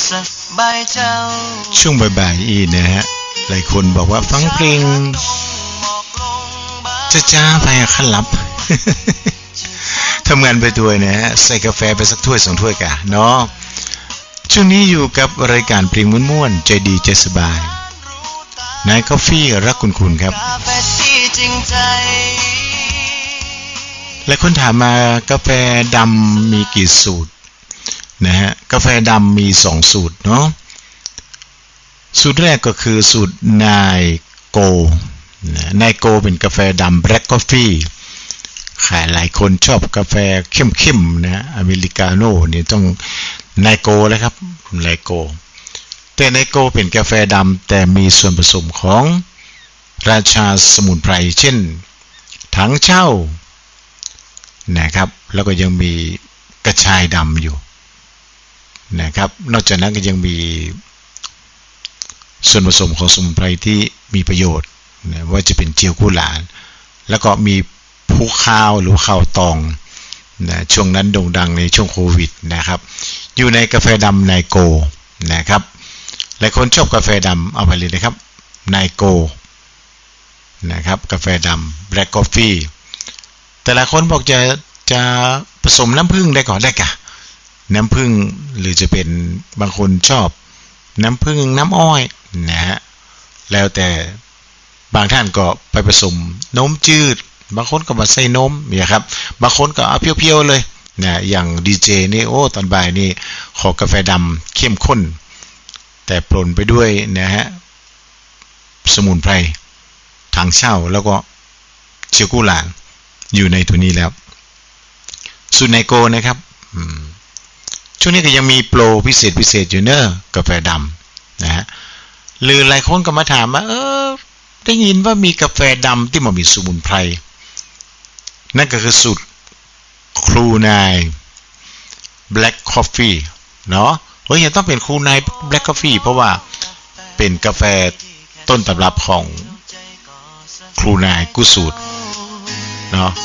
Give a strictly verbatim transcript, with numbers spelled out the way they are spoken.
ช่วงบ่ายๆอีนะฮะหลายคนบอกว่าฟังเพลงจะจ้าไปขั้นลับ ทำงานไปด้วยนะฮะใส่กาแฟไปสักถ้วยสองถ้วยกะเนาะช่วงนี้อยู่กับรายการเพลงม่วนๆใจดีใจสบายนายกาแฟรักคุณคุณครับหลายคนถามมากาแฟดำมีกี่สูตรนะฮะกาแฟดำมีสองสูตรเนาะสูตรแรกก็คือสูตรนายโกนายโกเป็นกาแฟดำแบล็กกาแฟขายหลายคนชอบกาแฟเข้มๆนะอเมริกาโน่นี่ต้องนายโกแล้วครับนายโกแต่นายโกเป็นกาแฟดำแต่มีส่วนผสมของราชาสมุนไพรเช่นถังเช่านะครับแล้วก็ยังมีกระชายดำอยู่นะครับนอกจากนั้นก็ยังมีส่วนผสมของสมุนไพรที่มีประโยชน์นะว่าจะเป็นเจียวกุหลาบแล้วก็มีผู้ข้าวหรือข้าวตองนะช่วงนั้นโด่งดังในช่วงโควิดนะครับอยู่ในกาแฟดำไนโกนะครับหลายคนชอบกาแฟดำเอาไปเลยนะครับไนโกนะครับกาแฟดำ Black Coffee แต่ละคนบอกจะจะผสมน้ำผึ้งได้ก่อนได้กะน้ำผึ้งหรือจะเป็นบางคนชอบน้ำผึ้งน้ำอ้อยนะฮะแล้วแต่บางท่านก็ไปผสมนมจืดบางคนก็มาใส่นมเนี่ยครับบางคนก็เอาเพียวๆเลยนะอย่างดีเจนี่โอ้ตอนบ่ายนี่ขอกาแฟดำเข้มข้นแต่ปนไปด้วยนะฮะสมุนไพรถังเช่าแล้วก็เชียวกุหลาบอยู่ในตัวนี้แล้วสูตรไนโกนะครับช่วงนี้ก็ยังมีโปรพิเศษพิเศษอยู่เนอะกาแฟดำนะฮะหรือหลายคนก็มาถามว่าเออได้ยินว่ามีกาแฟดำที่มันมีสมุนไพรนั่นก็คือสูตรครูนาย Black Coffee เนาะเฮ้ยยังต้องเป็นครูนาย Black Coffee เพราะว่าเป็นกาแฟต้นตำรับของครูนายกุสูตรเนาะ